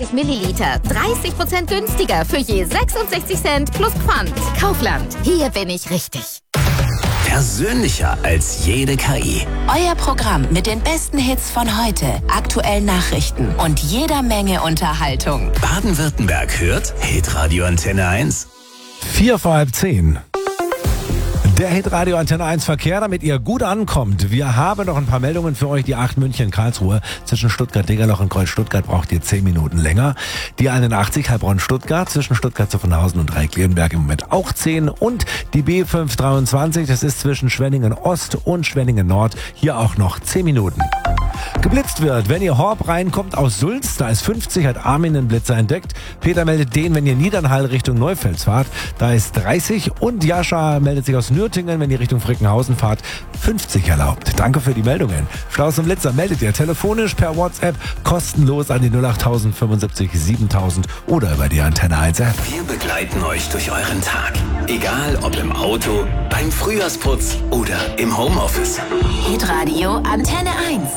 130 Milliliter. 30% günstiger für je 66 Cent plus Pfand. Kaufland. Hier bin ich richtig. Persönlicher als jede KI. Euer Programm mit den besten Hits von heute, aktuellen Nachrichten und jeder Menge Unterhaltung. Baden-Württemberg hört Hitradio Antenne 1. 9:45. Der Hitradio Antenne 1 Verkehr, damit ihr gut ankommt. Wir haben noch ein paar Meldungen für euch. Die 8 München-Karlsruhe zwischen Stuttgart-Degerloch und Kreuz-Stuttgart braucht ihr 10 Minuten länger. Die 81 Heilbronn-Stuttgart zwischen Stuttgart-Zuffenhausen und Dreiecklenberg im Moment auch 10. Und die B523, das ist zwischen Schwenningen-Ost und Schwenningen-Nord, hier auch noch 10 Minuten. Geblitzt wird, wenn ihr Horb reinkommt aus Sulz, da ist 50, hat Armin den Blitzer entdeckt. Peter meldet den, wenn ihr Niedernhall Richtung Neufels fahrt, da ist 30. Und Jascha meldet sich aus Nürtingen, wenn ihr Richtung Frickenhausen fahrt, 50 erlaubt. Danke für die Meldungen. Staus und Blitzer meldet ihr telefonisch per WhatsApp kostenlos an die 08000 75 7000 oder über die Antenne 1 App. Wir begleiten euch durch euren Tag. Egal ob im Auto, beim Frühjahrsputz oder im Homeoffice. Hitradio Antenne 1.